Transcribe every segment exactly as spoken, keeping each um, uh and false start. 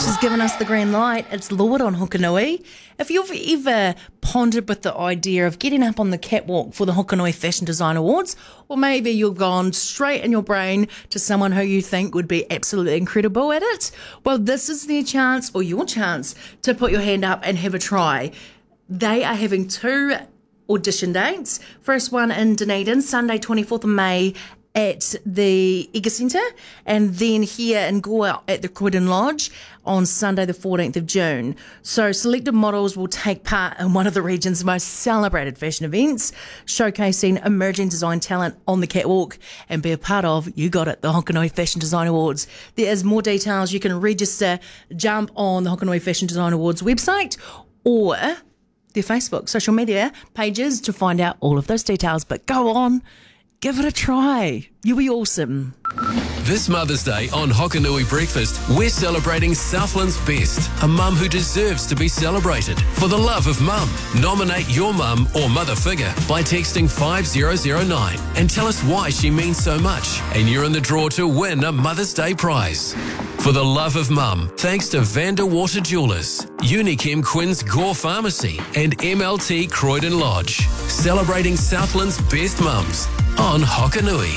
has given us the green light. It's Lord on Hokanui. If you've ever pondered with the idea of getting up on the catwalk for the Hokanui Fashion Design Awards, or maybe you've gone straight in your brain to someone who you think would be absolutely incredible at it, well, this is their chance, or your chance, to put your hand up and have a try. They are having two audition dates. First one in Dunedin, Sunday twenty-fourth of May at the Ega Centre, and then here in Gore at the Croydon Lodge on Sunday the fourteenth of June. So selected models will take part in one of the region's most celebrated fashion events, showcasing emerging design talent on the catwalk, and be a part of, you got it, the Hokanui Fashion Design Awards. There is more details. You can register, jump on the Hokanui Fashion Design Awards website or their Facebook, social media pages to find out all of those details. But go on, give it a try. You'll be awesome. This Mother's Day on Hokanui Breakfast, we're celebrating Southland's best, a mum who deserves to be celebrated. For the love of mum, nominate your mum or mother figure by texting five zero zero nine and tell us why she means so much, and you're in the draw to win a Mother's Day prize. For the love of mum, thanks to Vanderwater Jewelers, Unichem Quinn's Gore Pharmacy and M L T Croydon Lodge, celebrating Southland's best mums on Hokanui.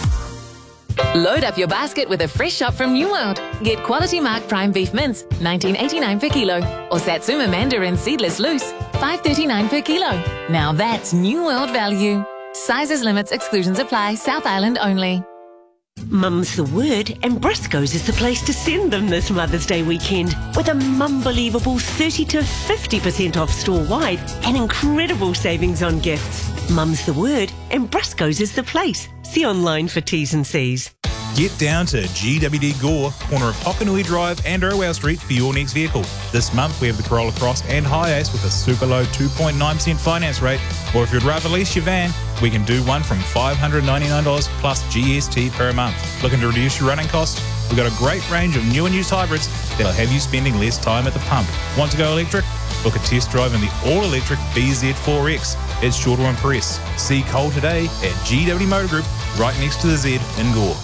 Load up your basket with a fresh shop from New World. Get quality Mark Prime beef mince, nineteen eighty-nine per kilo, or Satsuma Mandarin seedless loose, five thirty-nine per kilo. Now that's New World value. Sizes, limits, exclusions apply. South Island only. Mum's the word, and Briscoe's is the place to send them this Mother's Day weekend with a mum-believable thirty to fifty percent off store-wide and incredible savings on gifts. Mum's the word, and Briscoe's is the place. See online for T's and C's. Get down to G W D Gore, corner of Hokanui Drive and Irwell Street for your next vehicle. This month we have the Corolla Cross and Hiace with a super low two point nine percent finance rate. Or if you'd rather lease your van, we can do one from five hundred ninety-nine dollars plus G S T per month. Looking to reduce your running costs? We've got a great range of new and used hybrids that'll have you spending less time at the pump. Want to go electric? Book a test drive in the all-electric B Z four X. It's sure to impress. See Cole today at G W Motor Group, right next to the Z in Gore.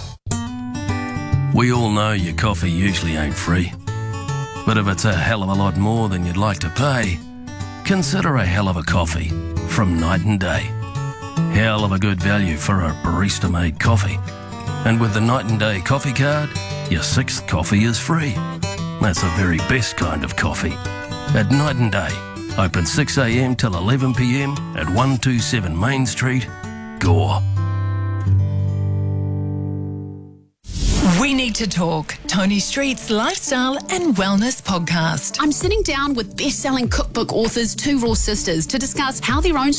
We all know your coffee usually ain't free. But if it's a hell of a lot more than you'd like to pay, consider a hell of a coffee from Night and Day. Hell of a good value for a barista-made coffee. And with the Night and Day coffee card, your sixth coffee is free. That's the very best kind of coffee. At Night and Day, open six a m till eleven p m at one twenty-seven Main Street, Gore. We Need to Talk, Tony Street's lifestyle and wellness podcast. I'm sitting down with best-selling cookbook authors, two raw sisters, to discuss how their own